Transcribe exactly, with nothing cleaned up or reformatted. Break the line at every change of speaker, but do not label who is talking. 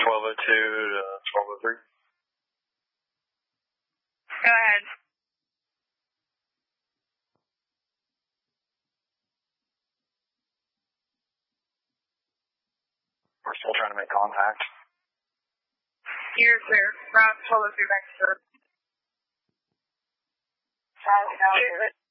twelve oh two to twelve oh three.
Go ahead.
We're still trying to make contact.
You're clear. Route twelve oh three back to service.